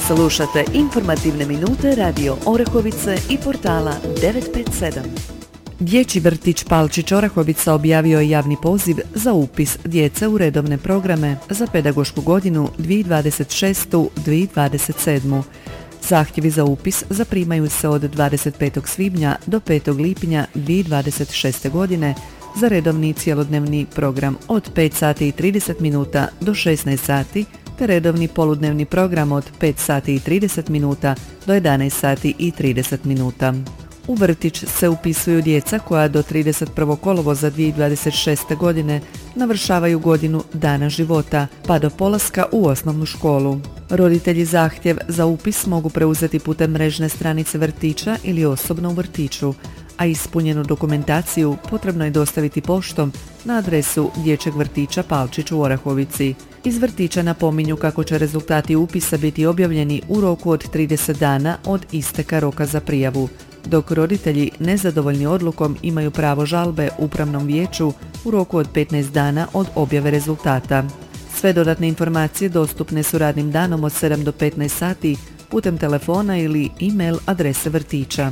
Slušate informativne minute Radio Orahovice i portala 957. Dječji vrtić Palčić Orahovica objavio je javni poziv za upis djece u redovne programe za pedagošku godinu 2026-2027. Zahtjevi za upis zaprimaju se od 25. svibnja do 5. lipnja 2026. godine za redovni cjelodnevni program od 5 sati i 30 minuta do 16 sati te redovni poludnevni program od 5 sati i 30 minuta do 11 sati i 30 minuta. U vrtić se upisuju djeca koja do 31. kolovoza 2026. godine navršavaju godinu dana života, pa do polaska u osnovnu školu. Roditelji zahtjev za upis mogu preuzeti putem mrežne stranice vrtića ili osobno u vrtiću, a ispunjenu dokumentaciju potrebno je dostaviti poštom na adresu Dječjeg vrtića Palčić u Orahovici. Iz vrtića napominju kako će rezultati upisa biti objavljeni u roku od 30 dana od isteka roka za prijavu, dok roditelji nezadovoljni odlukom imaju pravo žalbe Upravnom vijeću u roku od 15 dana od objave rezultata. Sve dodatne informacije dostupne su radnim danom od 7 do 15 sati putem telefona ili e-mail adrese vrtića.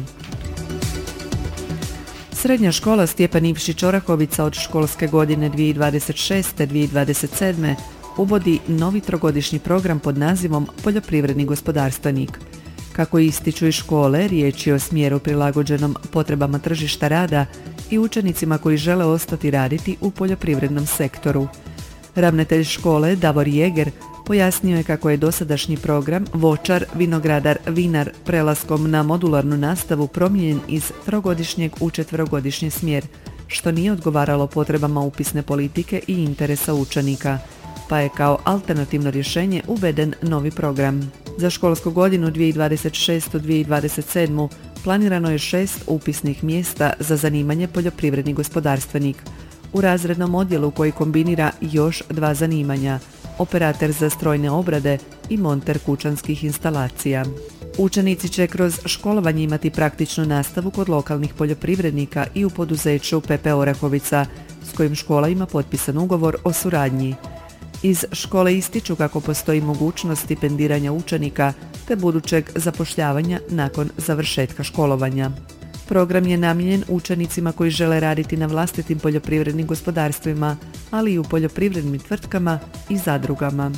Srednja škola Stjepan Ivšić Orahovica od školske godine 2026-2027 uvodi novi trogodišnji program pod nazivom Poljoprivredni gospodarstvenik. Kako ističu iz škole, riječ je o smjeru prilagođenom potrebama tržišta rada i učenicima koji žele ostati raditi u poljoprivrednom sektoru. Ravnatelj škole Davor Jeger pojasnio je kako je dosadašnji program voćar, vinogradar, vinar prelaskom na modularnu nastavu promijenjen iz trogodišnjeg u četverogodišnji smjer, što nije odgovaralo potrebama upisne politike i interesa učenika, pa je kao alternativno rješenje uveden novi program. Za školsku godinu 2026-2027 planirano je 6 upisnih mjesta za zanimanje poljoprivredni gospodarstvenik u razrednom odjelu koji kombinira još 2 zanimanja, operater za strojne obrade i monter kućanskih instalacija. Učenici će kroz školovanje imati praktičnu nastavu kod lokalnih poljoprivrednika i u poduzeću PP Orahovica, s kojim škola ima potpisan ugovor o suradnji. Iz škole ističu kako postoji mogućnost stipendiranja učenika te budućeg zapošljavanja nakon završetka školovanja. Program je namijenjen učenicima koji žele raditi na vlastitim poljoprivrednim gospodarstvima, ali i u poljoprivrednim tvrtkama i zadrugama.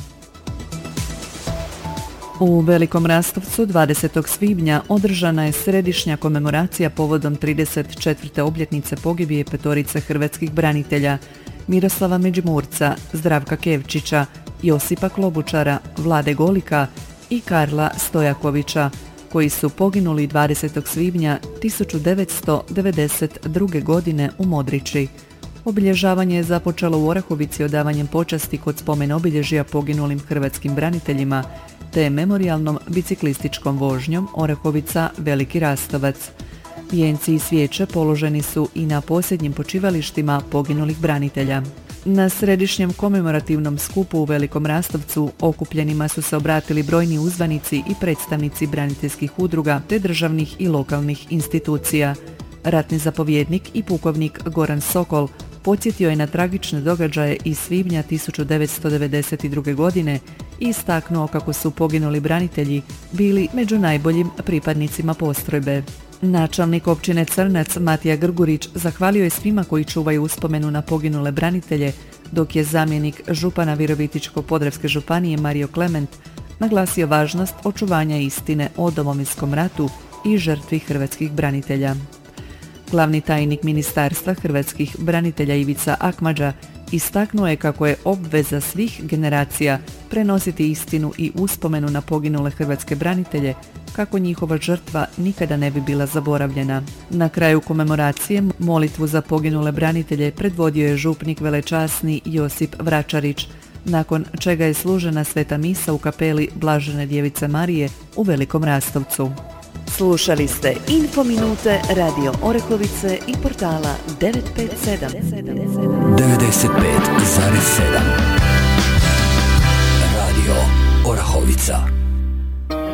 U Velikom Rastovcu 20. svibnja održana je središnja komemoracija povodom 34. obljetnice pogibije petorice hrvatskih branitelja Miroslava Međimurca, Zdravka Kevčića, Josipa Klobučara, Vlade Golika i Karla Stojakovića, koji su poginuli 20. svibnja 1992. godine u Modriči. Obilježavanje je započelo u Orahovici odavanjem počasti kod spomen obilježja poginulim hrvatskim braniteljima te memorijalnom biciklističkom vožnjom Orahovica Veliki Rastovac. Vijenci i svijeće položeni su i na posljednjim počivalištima poginulih branitelja. Na središnjem komemorativnom skupu u Velikom Rastovcu okupljenima su se obratili brojni uzvanici i predstavnici braniteljskih udruga te državnih i lokalnih institucija. Ratni zapovjednik i pukovnik Goran Sokol podsjetio je na tragične događaje iz svibnja 1992. godine i istaknuo kako su poginuli branitelji bili među najboljim pripadnicima postrojbe. Načelnik općine Crnac Matija Grgurić zahvalio je svima koji čuvaju uspomenu na poginule branitelje, dok je zamjenik župana Virovitičko-podravske županije Mario Klement naglasio važnost očuvanja istine o Domovinskom ratu i žrtvi hrvatskih branitelja. Glavni tajnik Ministarstva hrvatskih branitelja Ivica Akmadža istaknuo je kako je obveza svih generacija prenositi istinu i uspomenu na poginule hrvatske branitelje kako njihova žrtva nikada ne bi bila zaboravljena. Na kraju komemoracije molitvu za poginule branitelje predvodio je župnik velečasni Josip Vračarić, nakon čega je služena sveta misa u kapeli Blažene Djevice Marije u Velikom Rastovcu. Slušali ste Infominute Radio Orahovice i portala 957. 95,7 Radio Orahovica.